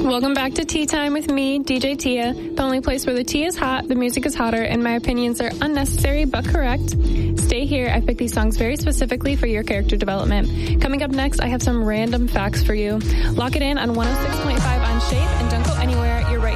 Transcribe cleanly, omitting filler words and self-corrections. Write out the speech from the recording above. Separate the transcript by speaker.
Speaker 1: Welcome back to Tea Time with me, DJ Tia, the only place where the tea is hot, the music is hotter, and my opinions are unnecessary but correct. Stay here. I picked these songs very specifically for your character development. Coming up next, I have some random facts for you. Lock it in on 106.5 on Shape, and don't go anywhere. You're right